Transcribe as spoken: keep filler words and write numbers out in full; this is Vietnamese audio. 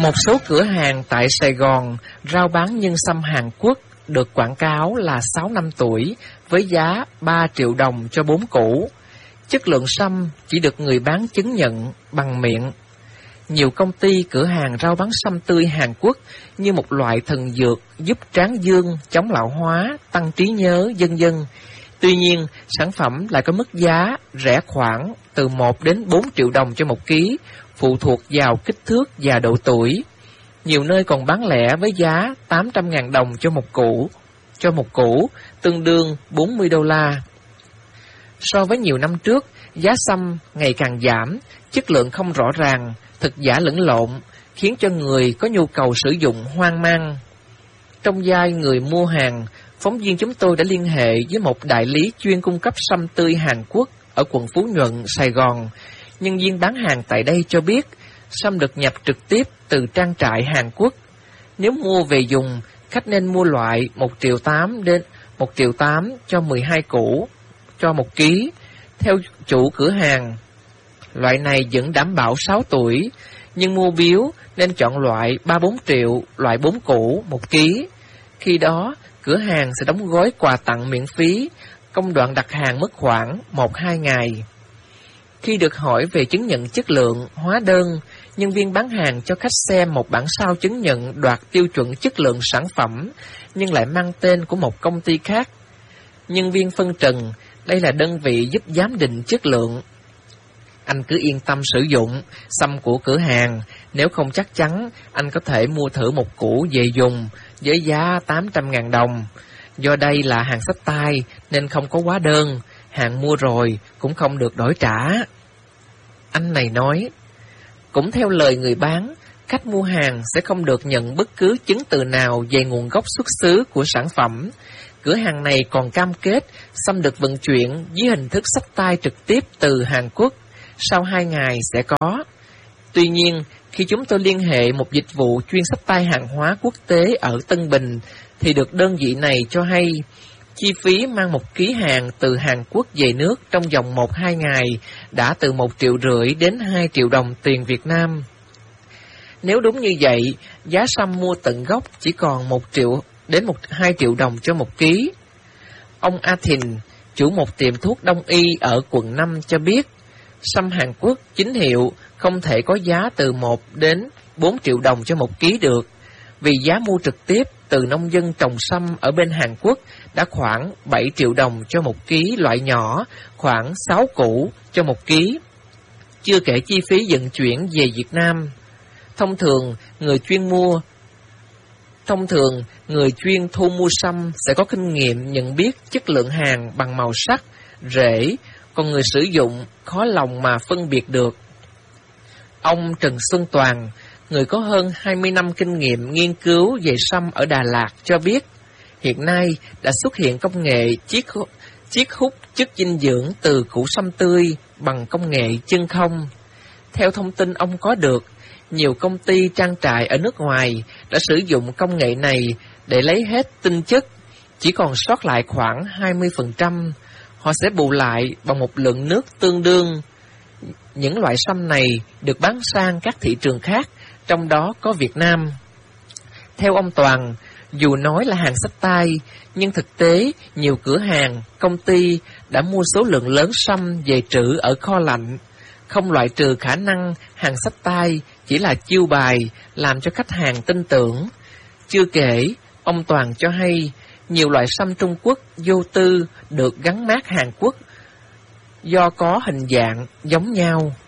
Một số cửa hàng tại Sài Gòn rao bán nhân sâm Hàn Quốc được quảng cáo là sáu năm tuổi với giá ba triệu đồng cho bốn củ. Chất lượng sâm chỉ được người bán chứng nhận bằng miệng. Nhiều công ty cửa hàng rao bán sâm tươi Hàn Quốc như một loại thần dược giúp tráng dương, chống lão hóa, tăng trí nhớ, vân vân. Tuy nhiên, sản phẩm lại có mức giá rẻ khoảng từ một đến bốn triệu đồng cho một ký, phụ thuộc vào kích thước và độ tuổi. Nhiều nơi còn bán lẻ với giá tám trăm ngàn đồng cho một củ, cho một củ, tương đương bốn mươi đô la. So với nhiều năm trước, giá sâm ngày càng giảm, chất lượng không rõ ràng, thực giả lẫn lộn, khiến cho người có nhu cầu sử dụng hoang mang. Trong vai người mua hàng, phóng viên chúng tôi đã liên hệ với một đại lý chuyên cung cấp sâm tươi Hàn Quốc ở quận Phú Nhuận, Sài Gòn. Nhân viên bán hàng tại đây cho biết, sâm được nhập trực tiếp từ trang trại Hàn Quốc. Nếu mua về dùng, khách nên mua loại một triệu tám đến một triệu tám cho mười hai củ cho một ký. Theo chủ cửa hàng, loại này vẫn đảm bảo sáu tuổi, nhưng mua biếu nên chọn loại ba bốn triệu, loại bốn củ một ký. Khi đó, cửa hàng sẽ đóng gói quà tặng miễn phí, công đoạn đặt hàng mất khoảng một hai ngày. Khi được hỏi về chứng nhận chất lượng, hóa đơn, nhân viên bán hàng cho khách xem một bản sao chứng nhận đoạt tiêu chuẩn chất lượng sản phẩm, nhưng lại mang tên của một công ty khác. Nhân viên phân trần, đây là đơn vị giúp giám định chất lượng. Anh cứ yên tâm sử dụng sâm của cửa hàng, nếu không chắc chắn, anh có thể mua thử một củ về dùng với giá tám trăm ngàn đồng. Do đây là hàng xách tay nên không có hóa đơn, hàng mua rồi cũng không được đổi trả. Anh này nói, cũng theo lời người bán, khách mua hàng sẽ không được nhận bất cứ chứng từ nào về nguồn gốc xuất xứ của sản phẩm. Cửa hàng này còn cam kết sâm được vận chuyển dưới hình thức xách tay trực tiếp từ Hàn Quốc, sau hai ngày sẽ có. Tuy nhiên, khi chúng tôi liên hệ một dịch vụ chuyên xách tay hàng hóa quốc tế ở Tân Bình, thì được đơn vị này cho hay, chi phí mang một ký hàng từ Hàn Quốc về nước trong vòng một hai ngày đã từ một triệu rưỡi đến hai triệu đồng tiền Việt Nam. Nếu đúng như vậy, giá sâm mua tận gốc chỉ còn một triệu đến một hai triệu đồng cho một ký. Ông A Thìn, chủ một tiệm thuốc đông y ở quận năm cho biết, sâm Hàn Quốc chính hiệu không thể có giá từ một đến bốn triệu đồng cho một ký được, vì giá mua trực tiếp từ nông dân trồng sâm ở bên Hàn Quốc đã khoảng bảy triệu đồng cho một ký loại nhỏ, khoảng sáu củ cho một ký. Chưa kể chi phí vận chuyển về Việt Nam. Thông thường, người chuyên mua Thông thường, người chuyên thu mua sâm sẽ có kinh nghiệm nhận biết chất lượng hàng bằng màu sắc, rễ, còn người sử dụng khó lòng mà phân biệt được. Ông Trần Xuân Toàn, người có hơn hai mươi năm kinh nghiệm nghiên cứu về sâm ở Đà Lạt cho biết, hiện nay đã xuất hiện công nghệ chiết hút, chiết hút chất dinh dưỡng từ củ sâm tươi bằng công nghệ chân không. Theo thông tin ông có được, nhiều công ty trang trại ở nước ngoài đã sử dụng công nghệ này để lấy hết tinh chất, chỉ còn sót lại khoảng hai mươi phần trăm. Họ sẽ bù lại bằng một lượng nước tương đương. Những loại sâm này được bán sang các thị trường khác, trong đó có Việt Nam. Theo ông Toàn, dù nói là hàng xách tay, nhưng thực tế nhiều cửa hàng, công ty đã mua số lượng lớn sâm về trữ ở kho lạnh. Không loại trừ khả năng hàng xách tay chỉ là chiêu bài làm cho khách hàng tin tưởng. Chưa kể, ông Toàn cho hay, nhiều loại sâm Trung Quốc vô tư được gắn mác Hàn Quốc do có hình dạng giống nhau.